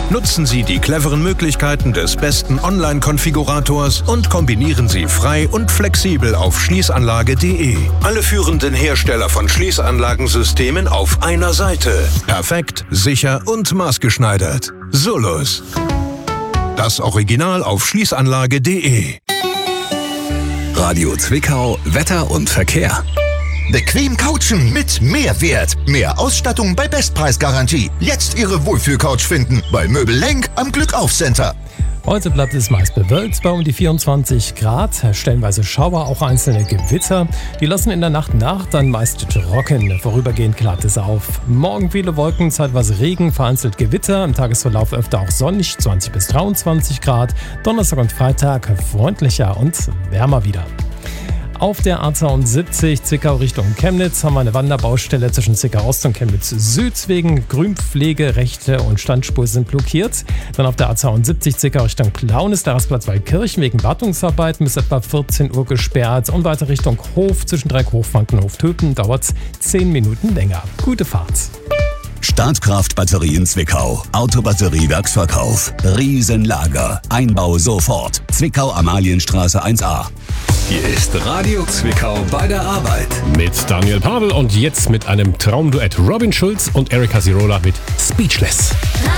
Nutzen Sie die cleveren Möglichkeiten des besten Online-Konfigurators und kombinieren Sie frei und flexibel auf Schließanlage.de. Alle führenden Hersteller von Schließanlagensystemen auf einer Seite. Perfekt, sicher und maßgeschneidert. Solus. Das Original auf Schließanlage.de. Radio Zwickau, Wetter und Verkehr. Bequem couchen mit Mehrwert. Mehr Ausstattung bei Bestpreisgarantie. Jetzt Ihre Wohlfühlcouch finden bei Möbel Lenk am Glückauf-Center. Heute bleibt es meist bewölkt bei um die 24 Grad, stellenweise Schauer, auch einzelne Gewitter. Die lassen in der Nacht nach, dann meist trocken. Vorübergehend klart es auf. Morgen viele Wolken, zeitweise Regen, vereinzelt Gewitter. Im Tagesverlauf öfter auch sonnig, 20 bis 23 Grad. Donnerstag und Freitag freundlicher und wärmer wieder. Auf der A72 Zwickau Richtung Chemnitz haben wir eine Wanderbaustelle zwischen Zwickau Ost und Chemnitz Süd. Wegen Grünpflege, Rechte und Standspur sind blockiert. Dann auf der A72 Zwickau Richtung Plauen ist der Rastplatz Waldkirchen wegen Wartungsarbeiten bis etwa 14 Uhr gesperrt. Und weiter Richtung Hof zwischen Dreieck-Hochfranken und Hoftöten dauert es 10 Minuten länger. Gute Fahrt. Startkraft Batterien Zwickau. Autobatteriewerksverkauf. Riesenlager. Einbau sofort. Zwickau Amalienstraße 1a. Hier ist Radio Zwickau bei der Arbeit. Mit Daniel Pavel und jetzt mit einem Traumduett Robin Schulz und Erika Sirola mit Speechless.